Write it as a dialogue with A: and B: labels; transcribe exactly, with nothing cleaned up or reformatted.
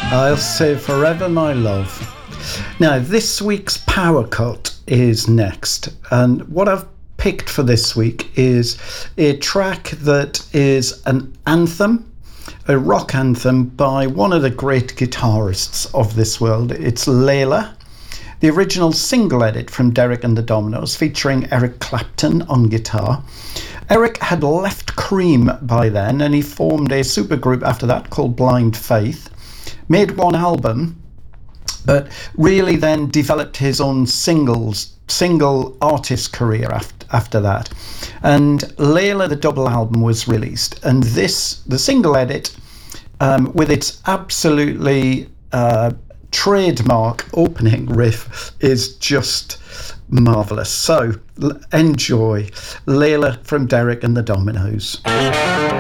A: I'll say forever my love. Now, this week's power cut is next, and what I've picked for this week is a track that is an anthem, a rock anthem by one of the great guitarists of this world. It's Layla, the original single edit from Derek and the Dominos, featuring Eric Clapton on guitar. Eric had left Cream by then, and he formed a supergroup after that called Blind Faith, made one album, but really then developed his own singles, single artist career after, after that. And Layla, the double album, was released. And this, the single edit, um, with its absolutely uh, trademark opening riff, is just marvellous. So enjoy Layla from Derek and the Dominos.